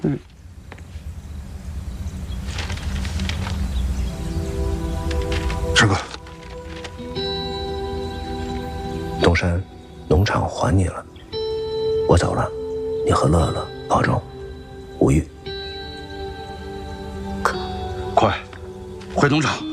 师哥， 东山，农场还你了，我走了，你和乐乐保重，无虞。 快，回农场。